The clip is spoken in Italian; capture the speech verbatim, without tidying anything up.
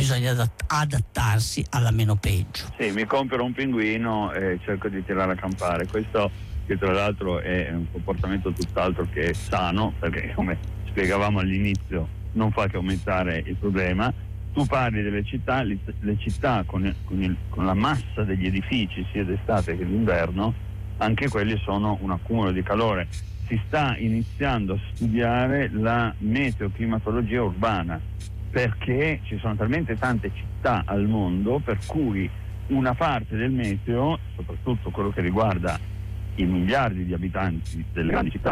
bisogna adatt- adattarsi alla meno peggio. Sì, mi compro un pinguino e cerco di tirare a campare. Questo, che tra l'altro è un comportamento tutt'altro che sano, perché come spiegavamo all'inizio non fa che aumentare il problema. Tu parli delle città, le, le città con, con, il, con la massa degli edifici sia d'estate che d'inverno, anche quelli sono un accumulo di calore. Si sta iniziando a studiare la meteoclimatologia urbana, perché ci sono talmente tante città al mondo per cui una parte del meteo, soprattutto quello che riguarda i miliardi di abitanti delle grandi città